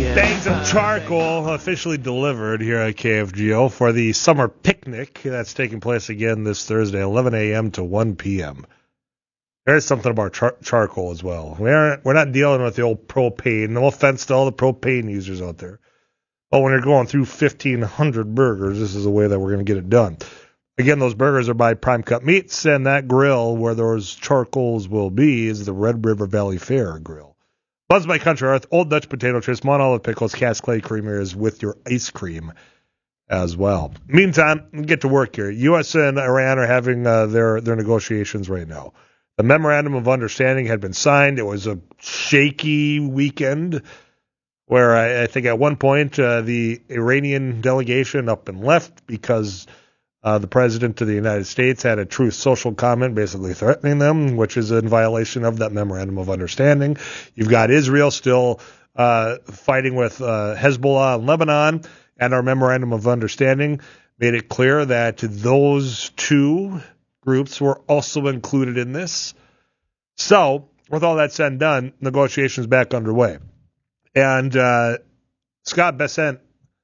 Bags of charcoal officially delivered here at KFGO for the summer picnic that's taking place again this Thursday, 11 a.m. to 1 p.m. There's something about charcoal as well. We're not dealing with the old propane. No offense to all the propane users out there. But when you're going through 1,500 burgers, this is the way that we're going to get it done. Again, those burgers are by Prime Cut Meats, and that grill where those charcoals will be is the Red River Valley Fair grill. Buzzed by Country Earth, Old Dutch Potato Chips, Mont Olive Pickles, Cass Clay Creamers with your ice cream as well. Meantime, get to work here. U.S. and Iran are having their negotiations right now. The Memorandum of Understanding had been signed. It was a shaky weekend where I think at one point the Iranian delegation up and left because the president of the United States had a Truth Social comment basically threatening them, which is in violation of that Memorandum of Understanding. You've got Israel still fighting with Hezbollah in Lebanon, and our Memorandum of Understanding made it clear that those two groups were also included in this. So, with all that said and done, negotiations back underway. And Scott Bessent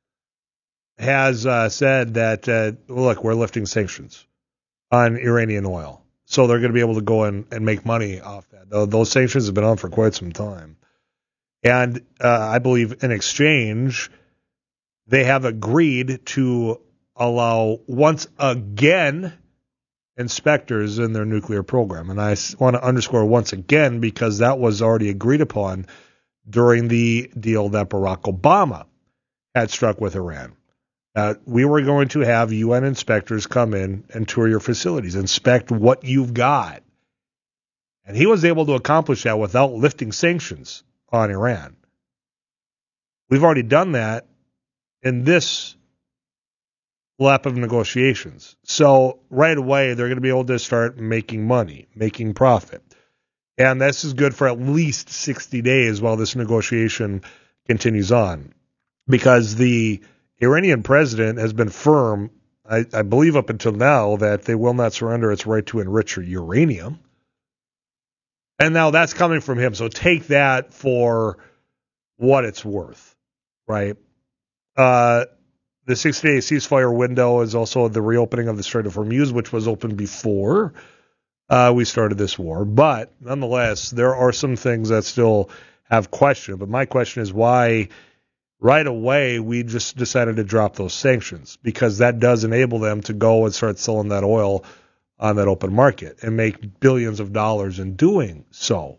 has said that, look, we're lifting sanctions on Iranian oil. So they're going to be able to go and make money off that. Those sanctions have been on for quite some time. And I believe in exchange, they have agreed to allow, once again, inspectors in their nuclear program. And I want to underscore once again because that was already agreed upon during the deal that Barack Obama had struck with Iran. We were going to have UN inspectors come in and tour your facilities, inspect what you've got. And he was able to accomplish that without lifting sanctions on Iran. We've already done that in this lap of negotiations. So right away, they're going to be able to start making money, making profit. And this is good for at least 60 days while this negotiation continues on. Because the Iranian president has been firm, I believe up until now, that they will not surrender its right to enrich uranium. And now that's coming from him. So take that for what it's worth, right? The 60-day ceasefire window is also the reopening of the Strait of Hormuz, which was open before we started this war. But nonetheless, there are some things that still have question. But my question is why right away we just decided to drop those sanctions, because that does enable them to go and start selling that oil on that open market and make billions of dollars in doing so.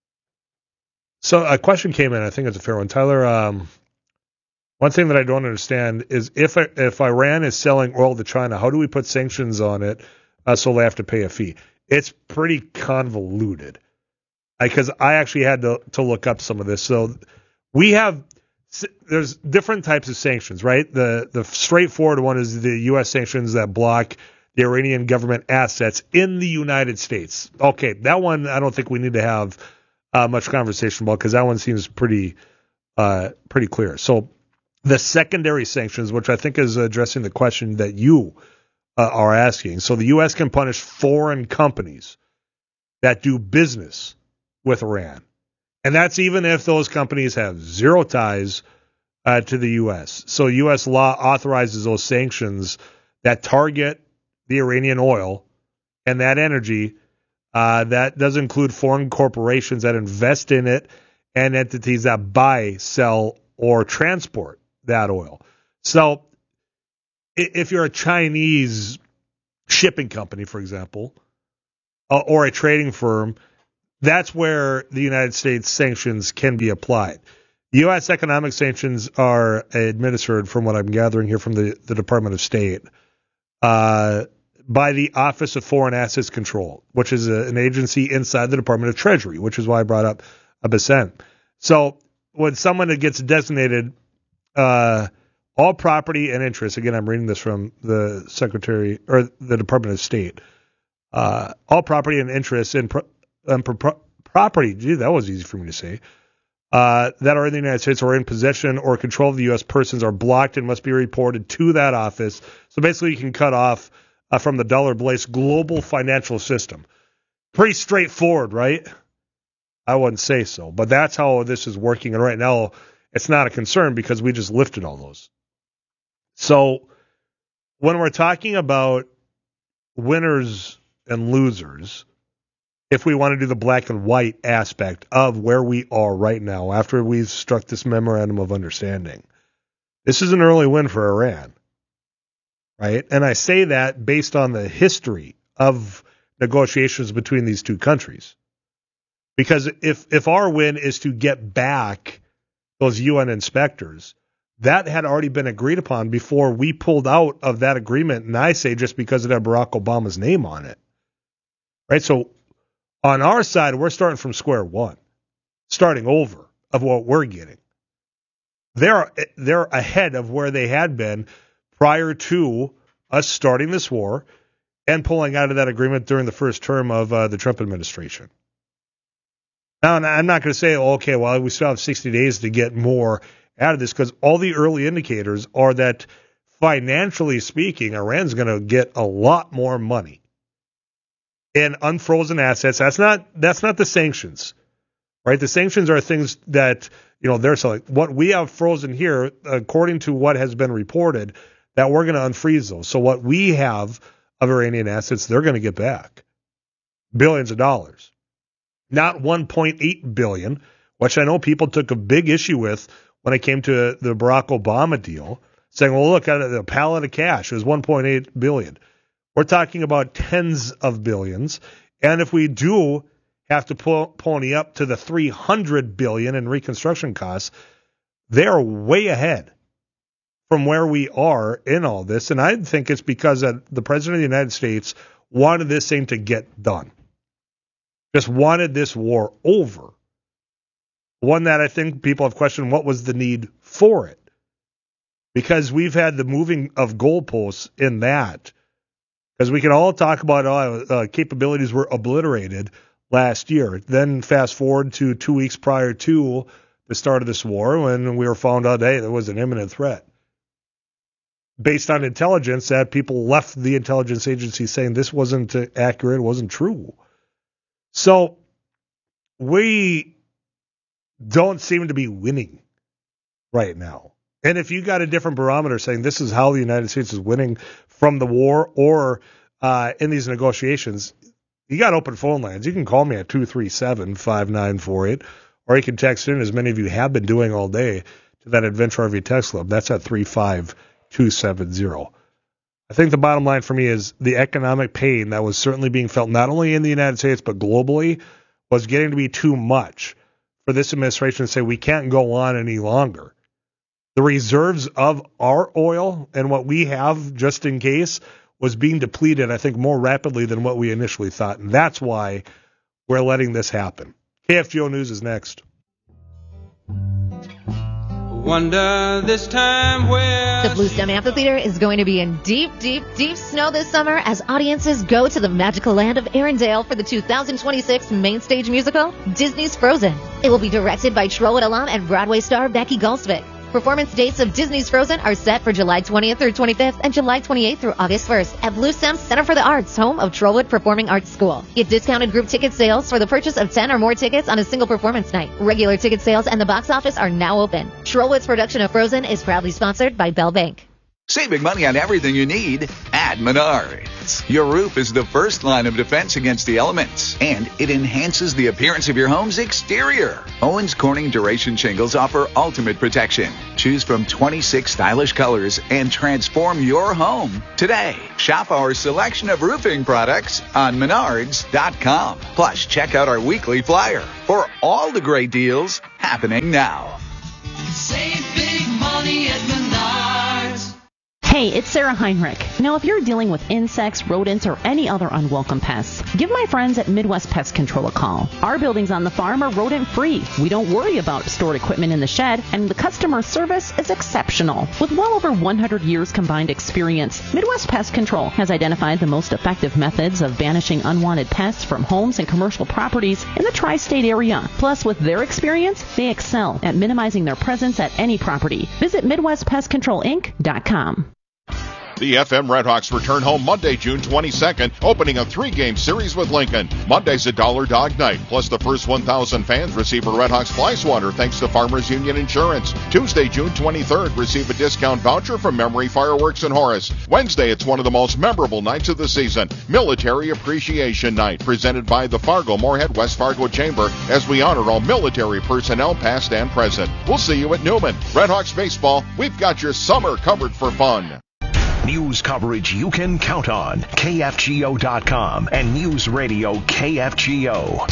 So a question came in, I think it's a fair one. Tyler, one thing that I don't understand is if Iran is selling oil to China, how do we put sanctions on it so they have to pay a fee? It's pretty convoluted because I actually had to look up some of this. So there's different types of sanctions, right? The straightforward one is the U.S. sanctions that block the Iranian government assets in the United States. Okay, that one I don't think we need to have much conversation about because that one seems pretty clear. So the secondary sanctions, which I think is addressing the question that you are asking. So the U.S. can punish foreign companies that do business with Iran. And that's even if those companies have zero ties to the U.S. So U.S. law authorizes those sanctions that target the Iranian oil and that energy. That does include foreign corporations that invest in it and entities that buy, sell, or transport that oil. So if you're a Chinese shipping company, for example, or a trading firm, that's where the United States sanctions can be applied. U.S. economic sanctions are administered, from what I'm gathering here from the Department of State, by the Office of Foreign Assets Control, which is an agency inside the Department of Treasury, which is why I brought up Bessent. So when someone gets designated all property and interest, again, I'm reading this from the Secretary or the Department of State, all property and interest in property, gee, that was easy for me to say, that are in the United States or in possession or control of the U.S. persons are blocked and must be reported to that office. So basically you can cut off from the dollar-based global financial system. Pretty straightforward, right? I wouldn't say so, but that's how this is working. And right now, it's not a concern because we just lifted all those. So when we're talking about winners and losers, if we want to do the black and white aspect of where we are right now after we've struck this memorandum of understanding, this is an early win for Iran, right? And I say that based on the history of negotiations between these two countries. Because if our win is to get back those UN inspectors, that had already been agreed upon before we pulled out of that agreement, and I say just because it had Barack Obama's name on it. Right? So on our side, we're starting from square one, starting over of what we're getting. They're ahead of where they had been prior to us starting this war and pulling out of that agreement during the first term of the Trump administration. Now, I'm not going to say, okay, well, we still have 60 days to get more out of this, because all the early indicators are that financially speaking, Iran's going to get a lot more money in unfrozen assets. That's not the sanctions, right? The sanctions are things that, they're selling. What we have frozen here, according to what has been reported, that we're going to unfreeze those. So what we have of Iranian assets, they're going to get back billions of dollars, not 1.8 billion, which I know people took a big issue with when it came to the Barack Obama deal, saying, well, look at the pallet of cash. It was 1.8 billion. We're talking about tens of billions. And if we do have to pony up to the 300 billion in reconstruction costs, they're way ahead from where we are in all this. And I think it's because the President of the United States wanted this thing to get done. Just wanted this war over. One that I think people have questioned, what was the need for it? Because we've had the moving of goalposts in that. Because we can all talk about capabilities were obliterated last year. Then fast forward to 2 weeks prior to the start of this war when we were found out, hey, there was an imminent threat. Based on intelligence that people left the intelligence agency saying this wasn't accurate, it wasn't true. So we don't seem to be winning right now. And if you got a different barometer saying this is how the United States is winning from the war or in these negotiations, you got open phone lines. You can call me at 237-5948, or you can text in, as many of you have been doing all day, to that Adventure RV text club. That's at 35270. I think the bottom line for me is the economic pain that was certainly being felt not only in the United States but globally was getting to be too much for this administration to say we can't go on any longer. The reserves of our oil and what we have just in case was being depleted, I think, more rapidly than what we initially thought. And that's why we're letting this happen. KFGO News is next. Wonder this time where the Bluestem Amphitheater is going to be in deep, deep, deep snow this summer as audiences go to the magical land of Arendelle for the 2026 main stage musical, Disney's Frozen. It will be directed by Trolwood alum and Broadway star Becky Goldsvik. Performance dates of Disney's Frozen are set for July 20th through 25th and July 28th through August 1st at Bluestem Center for the Arts, home of Trolwood Performing Arts School. Get discounted group ticket sales for the purchase of 10 or more tickets on a single performance night. Regular ticket sales and the box office are now open. Trolwood's production of Frozen is proudly sponsored by Bell Bank. Saving money on everything you need at Menards. Your roof is the first line of defense against the elements, and it enhances the appearance of your home's exterior. Owens Corning Duration Shingles offer ultimate protection. Choose from 26 stylish colors and transform your home today. Shop our selection of roofing products on Menards.com. Plus, check out our weekly flyer for all the great deals happening now. Save big money at Menards. Hey, it's Sarah Heinrich. Now, if you're dealing with insects, rodents, or any other unwelcome pests, give my friends at Midwest Pest Control a call. Our buildings on the farm are rodent-free. We don't worry about stored equipment in the shed, and the customer service is exceptional. With well over 100 years combined experience, Midwest Pest Control has identified the most effective methods of banishing unwanted pests from homes and commercial properties in the tri-state area. Plus, with their experience, they excel at minimizing their presence at any property. Visit MidwestPestControlInc.com. The FM Redhawks return home Monday, June 22nd, opening a 3-game series with Lincoln. Monday's a Dollar Dog Night, plus the first 1,000 fans receive a Redhawks fly swatter thanks to Farmers Union Insurance. Tuesday, June 23rd, receive a discount voucher from Memory Fireworks in Horace. Wednesday, it's one of the most memorable nights of the season, Military Appreciation Night, presented by the Fargo-Moorhead West Fargo Chamber, as we honor all military personnel past and present. We'll see you at Newman. Redhawks baseball, we've got your summer covered for fun. News coverage you can count on. KFGO.com and News Radio KFGO.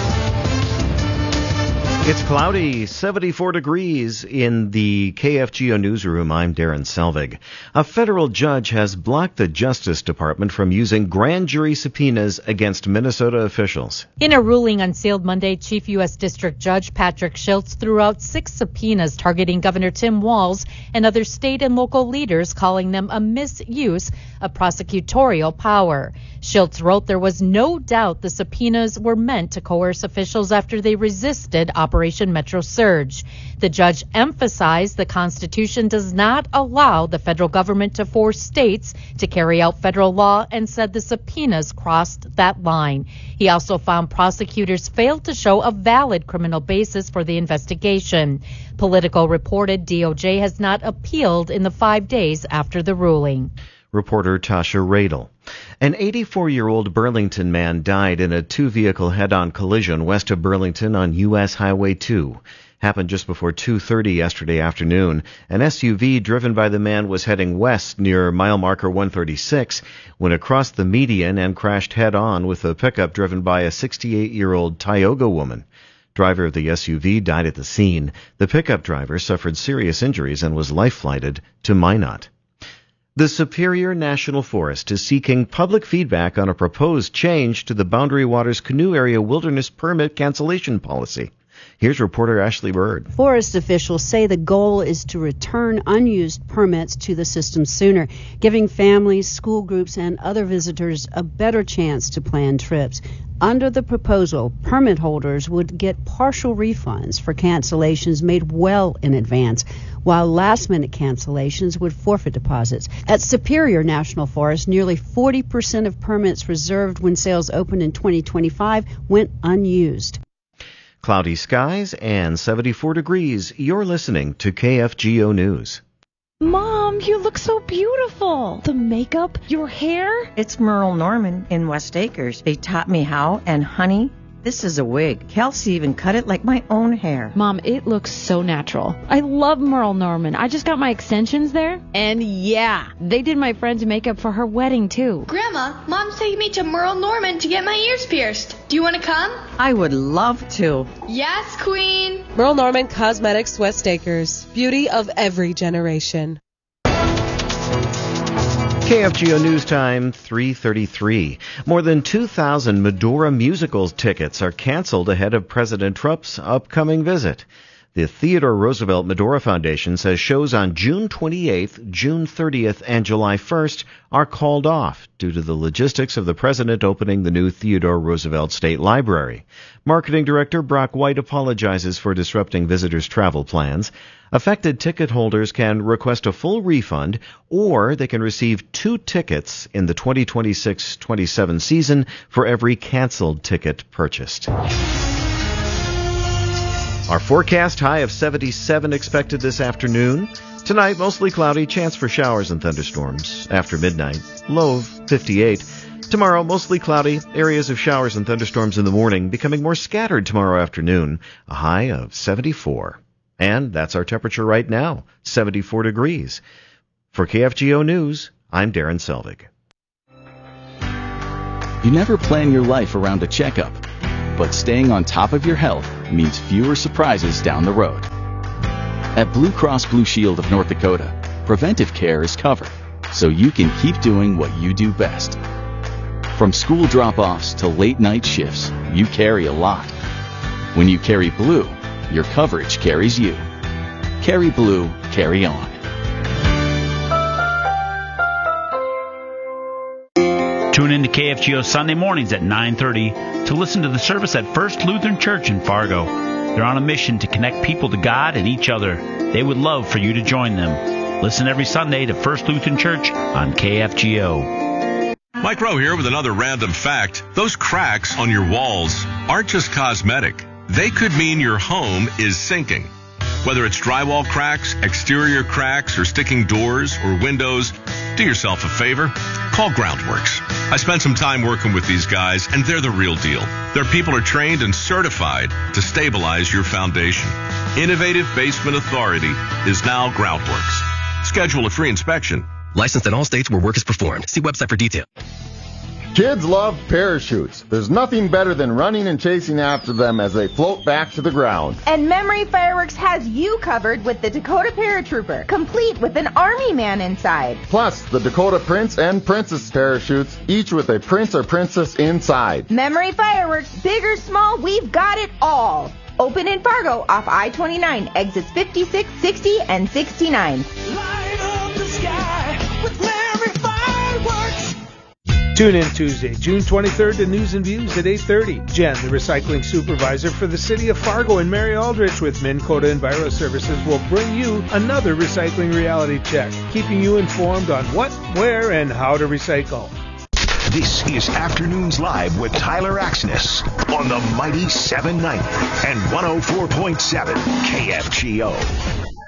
It's cloudy, 74 degrees in the KFGO newsroom. I'm Darren Selvig. A federal judge has blocked the Justice Department from using grand jury subpoenas against Minnesota officials. In a ruling unsealed Monday, Chief U.S. District Judge Patrick Schiltz threw out 6 subpoenas targeting Governor Tim Walz and other state and local leaders, calling them a misuse of prosecutorial power. Schiltz wrote there was no doubt the subpoenas were meant to coerce officials after they resisted Operation Metro Surge. The judge emphasized the Constitution does not allow the federal government to force states to carry out federal law and said the subpoenas crossed that line. He also found prosecutors failed to show a valid criminal basis for the investigation. Politico reported DOJ has not appealed in the 5 days after the ruling. Reporter Tasha Radel. An 84-year-old Burlington man died in a 2-vehicle head-on collision west of Burlington on U.S. Highway 2. Happened just before 2:30 yesterday afternoon. An SUV driven by the man was heading west near mile marker 136 when it crossed the median and crashed head-on with a pickup driven by a 68-year-old Tioga woman. Driver of the SUV died at the scene. The pickup driver suffered serious injuries and was life-flighted to Minot. The Superior National Forest is seeking public feedback on a proposed change to the Boundary Waters Canoe Area Wilderness Permit cancellation policy. Here's reporter Ashley Bird. Forest officials say the goal is to return unused permits to the system sooner, giving families, school groups, and other visitors a better chance to plan trips. Under the proposal, permit holders would get partial refunds for cancellations made well in advance, while last-minute cancellations would forfeit deposits. At Superior National Forest, nearly 40% of permits reserved when sales opened in 2025 went unused. Cloudy skies and 74 degrees. You're listening to KFGO News. Mom, you look so beautiful. The makeup, your hair. It's Merle Norman in West Acres. They taught me how, and honey, this is a wig. Kelsey even cut it like my own hair. Mom, it looks so natural. I love Merle Norman. I just got my extensions there. And yeah, they did my friend's makeup for her wedding too. Grandma, Mom's taking me to Merle Norman to get my ears pierced. Do you want to come? I would love to. Yes, Queen. Merle Norman Cosmetics, West Acres. Beauty of every generation. KFGO News Time, 3:33. More than 2,000 Medora musicals tickets are canceled ahead of President Trump's upcoming visit. The Theodore Roosevelt Medora Foundation says shows on June 28th, June 30th, and July 1st are called off due to the logistics of the president opening the new Theodore Roosevelt State Library. Marketing Director Brock White apologizes for disrupting visitors' travel plans. Affected ticket holders can request a full refund, or they can receive 2 tickets in the 2026-27 season for every canceled ticket purchased. Our forecast, high of 77 expected this afternoon. Tonight, mostly cloudy, chance for showers and thunderstorms. After midnight, low of 58. Tomorrow, mostly cloudy, areas of showers and thunderstorms in the morning, becoming more scattered tomorrow afternoon, a high of 74. And that's our temperature right now, 74 degrees. For KFGO News, I'm Darren Selvig. You never plan your life around a checkup, but staying on top of your health means fewer surprises down the road. At Blue Cross Blue Shield of North Dakota, preventive care is covered, so you can keep doing what you do best. From school drop-offs to late-night shifts, you carry a lot. When you carry Blue, your coverage carries you. Carry Blue, carry on. Tune in to KFGO Sunday mornings at 9:30 to listen to the service at First Lutheran Church in Fargo. They're on a mission to connect people to God and each other. They would love for you to join them. Listen every Sunday to First Lutheran Church on KFGO. Mike Rowe here with another random fact. Those cracks on your walls aren't just cosmetic. They could mean your home is sinking. Whether it's drywall cracks, exterior cracks, or sticking doors or windows, do yourself a favor. Call Groundworks. I spent some time working with these guys, and they're the real deal. Their people are trained and certified to stabilize your foundation. Innovative Basement Authority is now Groundworks. Schedule a free inspection. Licensed in all states where work is performed. See website for detail. Kids love parachutes. There's nothing better than running and chasing after them as they float back to the ground. And Memory Fireworks has you covered with the Dakota Paratrooper, complete with an Army man inside. Plus, the Dakota Prince and Princess parachutes, each with a prince or princess inside. Memory Fireworks, big or small, we've got it all. Open in Fargo off I-29, exits 56, 60, and 69. Light up the sky with Memory Fireworks. Tune in Tuesday, June 23rd to News and Views at 8:30. Jen, the recycling supervisor for the city of Fargo and Mary Aldrich with Minn Kota Enviro Services, will bring you another recycling reality check, keeping you informed on what, where, and how to recycle. This is Afternoons Live with Tyler Axness on the mighty 790 and 104.7 KFGO.